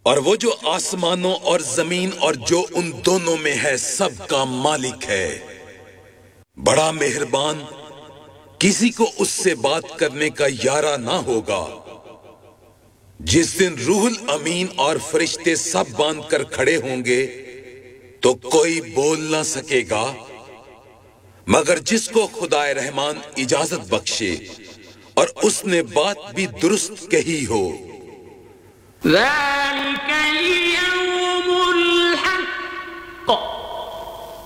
और वो जो आसमानों और जमीन और जो उन दोनों में है सब का मालिक है, बड़ा मेहरबान, किसी को उससे बात करने का यारा ना होगा। जिस दिन रूहुल अमीन और फरिश्ते सब बांध कर खड़े होंगे तो कोई बोल ना सकेगा मगर जिसको खुदाए रहमान इजाजत बख्शे और उसने बात भी दुरुस्त कही हो।